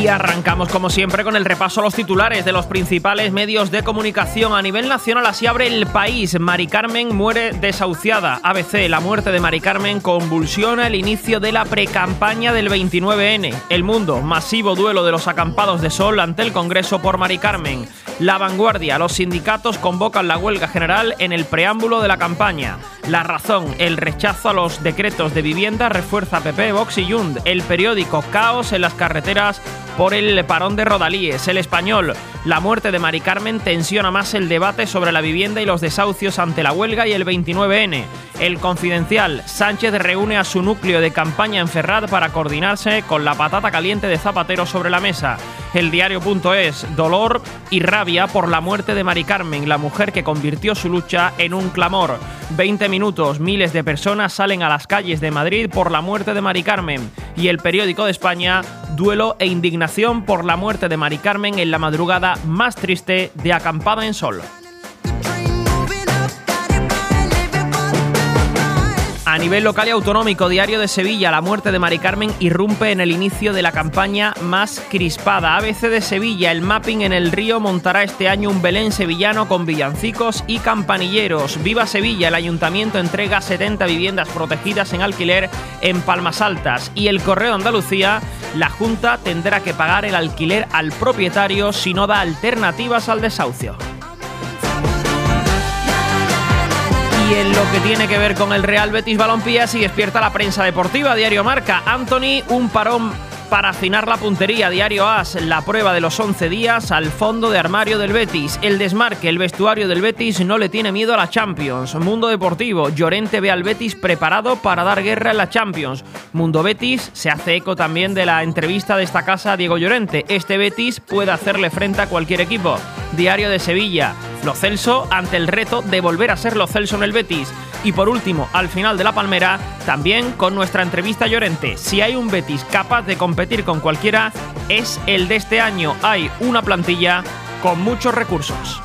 Y arrancamos como siempre con el repaso a los titulares de los principales medios de comunicación. A nivel nacional así abre El País. Mari Carmen muere desahuciada. ABC, la muerte de Mari Carmen convulsiona el inicio de la precampaña del 29N. El Mundo, masivo duelo de los acampados de Sol ante el Congreso por Mari Carmen. La Vanguardia, los sindicatos convocan la huelga general en el preámbulo de la campaña. La Razón, el rechazo a los decretos de vivienda refuerza PP, Vox y Jund. El Periódico, caos en las carreteras por el parón de Rodalíes. El Español, la muerte de Mari Carmen tensiona más el debate sobre la vivienda y los desahucios ante la huelga y el 29N. El Confidencial, Sánchez reúne a su núcleo de campaña en Ferraz para coordinarse con la patata caliente de Zapatero sobre la mesa. El Diario.es, dolor y rabia por la muerte de Mari Carmen, la mujer que convirtió su lucha en un clamor. 20 minutos, miles de personas salen a las calles de Madrid por la muerte de Mari Carmen. Y El Periódico de España, duelo e indignación por la muerte de Mari Carmen en la madrugada más triste de Acampada en Sol. A nivel local y autonómico, Diario de Sevilla, la muerte de Mari Carmen irrumpe en el inicio de la campaña más crispada. ABC de Sevilla, el mapping en el río montará este año un Belén sevillano con villancicos y campanilleros. Viva Sevilla, el ayuntamiento entrega 70 viviendas protegidas en alquiler en Palmas Altas. Y El Correo de Andalucía, la Junta tendrá que pagar el alquiler al propietario si no da alternativas al desahucio. Y en lo que tiene que ver con el Real Betis Balompié, así despierta la prensa deportiva. Diario Marca, Antony, un parón para afinar la puntería. Diario AS, la prueba de los 11 días al fondo de armario del Betis. El Desmarque, el vestuario del Betis no le tiene miedo a la Champions. Mundo Deportivo, Llorente ve al Betis preparado para dar guerra en la Champions. Mundo Betis se hace eco también de la entrevista de esta casa a Diego Llorente. Este Betis puede hacerle frente a cualquier equipo. Diario de Sevilla, Lo Celso ante el reto de volver a ser Lo Celso en el Betis. Y por último, al final de La Palmera, también con nuestra entrevista a Llorente. Si hay un Betis capaz de competir con cualquiera, es el de este año. Hay una plantilla con muchos recursos.